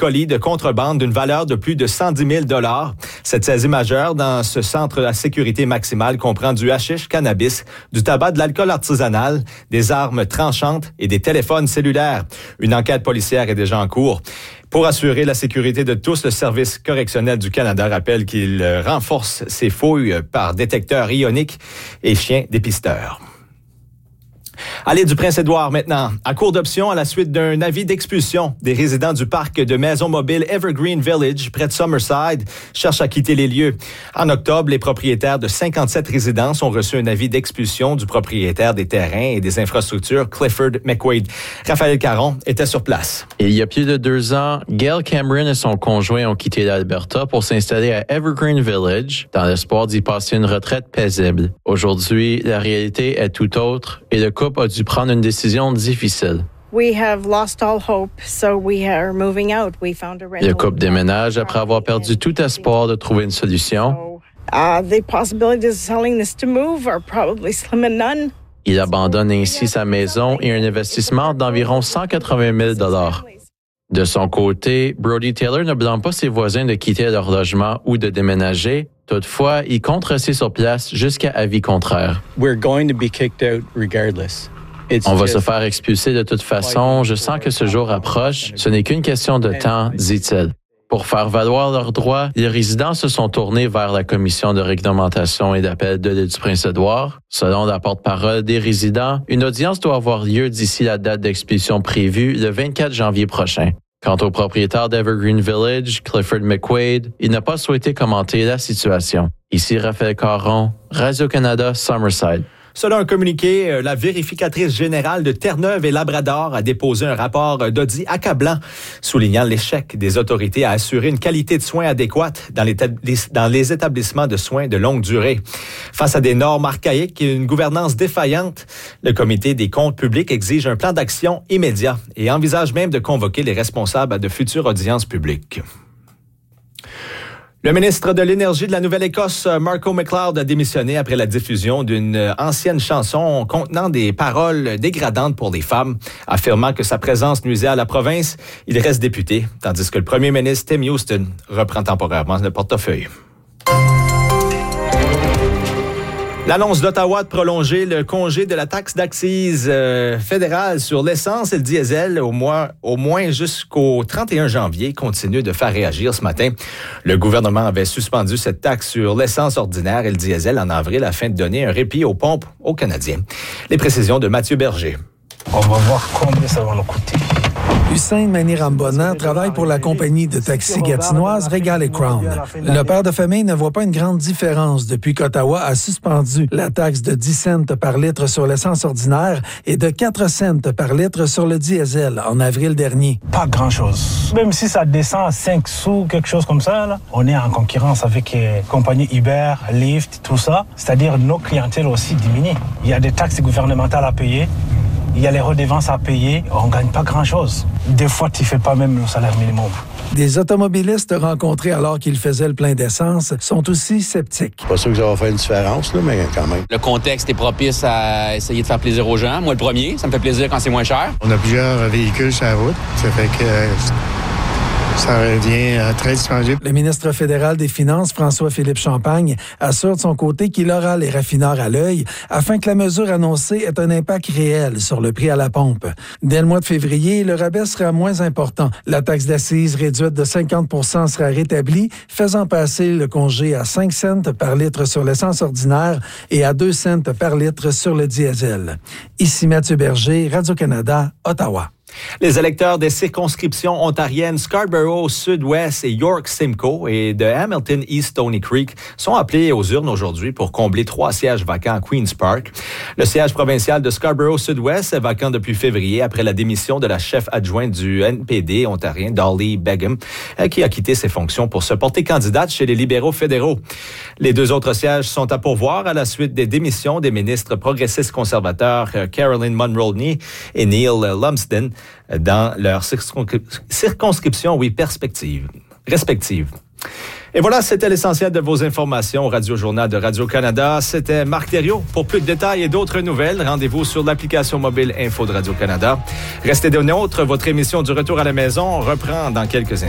colis de contrebande d'une valeur de plus de 110 000 $. Cette saisie majeure dans ce centre à sécurité maximale comprend du hashish, cannabis, du tabac, de l'alcool artisanal, des armes tranchantes et des téléphones cellulaires. Une enquête policière est déjà en cours. Pour assurer la sécurité de tous, le Service correctionnel du Canada rappelle qu'il renforce ses fouilles par détecteurs ioniques et chiens dépisteurs. Allez, du Prince-Édouard maintenant. À court d'options, à la suite d'un avis d'expulsion, des résidents du parc de maisons mobiles Evergreen Village, près de Summerside, cherchent à quitter les lieux. En octobre, les propriétaires de 57 résidences ont reçu un avis d'expulsion du propriétaire des terrains et des infrastructures, Clifford McQuaid. Raphaël Caron était sur place. Il y a plus de 2 ans, Gail Cameron et son conjoint ont quitté l'Alberta pour s'installer à Evergreen Village, dans l'espoir d'y passer une retraite paisible. Aujourd'hui, la réalité est tout autre et le couple a dû prendre une décision difficile. Le couple déménage après avoir perdu tout espoir de trouver une solution. Il abandonne ainsi sa maison et un investissement d'environ 180 000 $. De son côté, Brody Taylor ne blâme pas ses voisins de quitter leur logement ou de déménager. Toutefois, il compte rester sur place jusqu'à avis contraire. On va se faire expulser de toute façon. Je sens que ce jour approche. Ce n'est qu'une question de temps, dit-il. Pour faire valoir leurs droits, les résidents se sont tournés vers la Commission de réglementation et d'appel de l'île du Prince-Édouard. Selon la porte-parole des résidents, une audience doit avoir lieu d'ici la date d'expulsion prévue le 24 janvier prochain. Quant au propriétaire d'Evergreen Village, Clifford McQuaid, il n'a pas souhaité commenter la situation. Ici Raphaël Caron, Radio-Canada, Summerside. Selon un communiqué, la vérificatrice générale de Terre-Neuve et Labrador a déposé un rapport d'audit accablant, soulignant l'échec des autorités à assurer une qualité de soins adéquate dans les établissements de soins de longue durée. Face à des normes archaïques et une gouvernance défaillante, le Comité des comptes publics exige un plan d'action immédiat et envisage même de convoquer les responsables à de futures audiences publiques. Le ministre de l'Énergie de la Nouvelle-Écosse, Marco McLeod, a démissionné après la diffusion d'une ancienne chanson contenant des paroles dégradantes pour les femmes, affirmant que sa présence nuisait à la province. Il reste député, tandis que le premier ministre Tim Houston reprend temporairement le portefeuille. L'annonce d'Ottawa de prolonger le congé de la taxe d'accise fédérale sur l'essence et le diesel au moins jusqu'au 31 janvier continue de faire réagir ce matin. Le gouvernement avait suspendu cette taxe sur l'essence ordinaire et le diesel en avril afin de donner un répit aux pompes aux Canadiens. Les précisions de Mathieu Berger. On va voir combien ça va nous coûter. Hussein Manirambona travaille pour la compagnie de taxi gatinoise Regal & Crown. Le père de famille ne voit pas une grande différence depuis qu'Ottawa a suspendu la taxe de 10 cents par litre sur l'essence ordinaire et de 4 cents par litre sur le diesel en avril dernier. Pas grand-chose. Même si ça descend à 5 sous, quelque chose comme ça, là, on est en concurrence avec les compagnies Uber, Lyft, tout ça. C'est-à-dire nos clientèles aussi diminuent. Il y a des taxes gouvernementales à payer. Il y a les redevances à payer, on ne gagne pas grand-chose. Des fois, tu ne fais pas même le salaire minimum. Des automobilistes rencontrés alors qu'ils faisaient le plein d'essence sont aussi sceptiques. Pas sûr que ça va faire une différence, là, mais quand même. Le contexte est propice à essayer de faire plaisir aux gens. Moi, le premier, ça me fait plaisir quand c'est moins cher. On a plusieurs véhicules sur la route, ça fait que ça revient très dispendieux. Le ministre fédéral des Finances, François-Philippe Champagne, assure de son côté qu'il aura les raffineurs à l'œil afin que la mesure annoncée ait un impact réel sur le prix à la pompe. Dès le mois de février, le rabais sera moins important. La taxe d'accise réduite de 50 % sera rétablie, faisant passer le congé à 5 cents par litre sur l'essence ordinaire et à 2 cents par litre sur le diesel. Ici Mathieu Berger, Radio-Canada, Ottawa. Les électeurs des circonscriptions ontariennes Scarborough Sud-Ouest et York-Simcoe et de Hamilton East Stony Creek sont appelés aux urnes aujourd'hui pour combler 3 sièges vacants à Queen's Park. Le siège provincial de Scarborough Sud-Ouest est vacant depuis février après la démission de la chef adjointe du NPD ontarien, Dolly Begum, qui a quitté ses fonctions pour se porter candidate chez les libéraux fédéraux. Les 2 autres sièges sont à pourvoir à la suite des démissions des ministres progressistes conservateurs Caroline Mulroney et Neil Lumsden dans leurs circonscriptions, respectives. Et voilà, c'était l'essentiel de vos informations au Radio-Journal de Radio-Canada. C'était Marc Thériault. Pour plus de détails et d'autres nouvelles, rendez-vous sur l'application mobile Info de Radio-Canada. Restez des nôtres, votre émission du Retour à la maison reprend dans quelques instants.